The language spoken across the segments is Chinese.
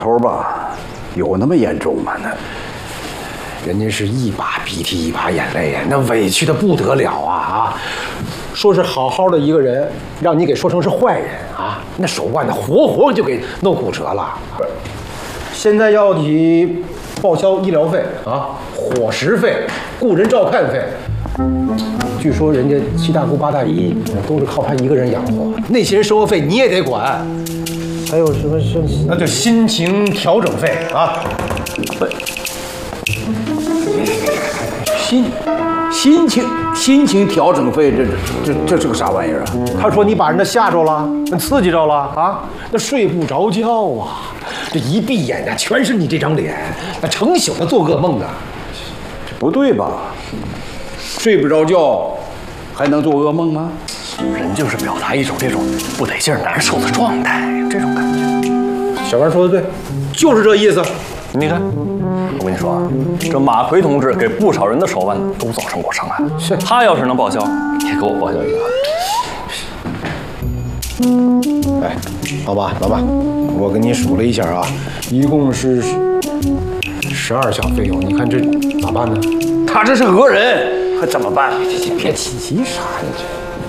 头吧，有那么严重吗？那人家是一把鼻涕一把眼泪呀，那委屈的不得了啊！说是好好的一个人，让你给说成是坏人啊！那手腕子活活就给弄骨折了。现在要你报销医疗费啊、伙食费、雇人照看费。据说人家七大姑八大姨都是靠他一个人养活，那些人生活费你也得管。还有什么那就心情调整费啊？ 心情调整费，这是个啥玩意儿啊？ 他说你把人家吓着了，那刺激着了啊，那睡不着觉啊，这一闭眼呢，全是你这张脸，那成宿的做噩梦呢。 这不对吧？睡不着觉，还能做噩梦吗？ 人就是表达一种这种不得劲儿、难受的状态，这种感觉。 小王说的对，就是这意思。 你看，我跟你说啊，这马奎同志给不少人的手腕都造成过伤害。 是他要是能报销，也给我报销一个。 哎，老爸，我给你数了一下啊，一共是12项费用，你看这咋办呢？ 他这是讹人，还怎么办？ 别急啥呀这。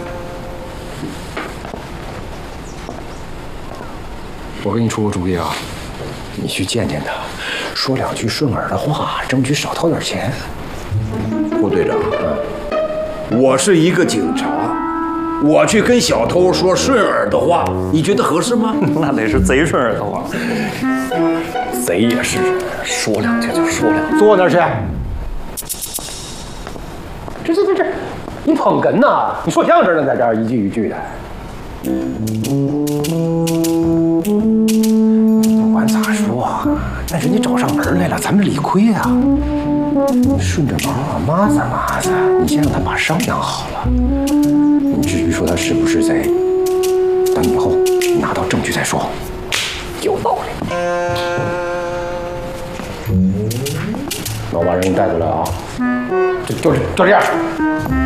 我给你出个主意啊，你去见见他，说两句顺耳的话，争取少掏点钱。 顾队长，我是一个警察，我去跟小偷说顺耳的话，你觉得合适吗？ 那得是贼顺耳的话。贼也是人，说两句就说两句。 坐那儿去。这，你捧哏呐？你说相声呢，在这儿一句一句的。不管咋说啊，那人家找上门来了，咱们理亏啊。顺着毛啊，抹撒，你先让他把伤养好了。你至于说他是不是贼，等以后拿到证据再说。有道理。那我把人给带过来啊，就这样。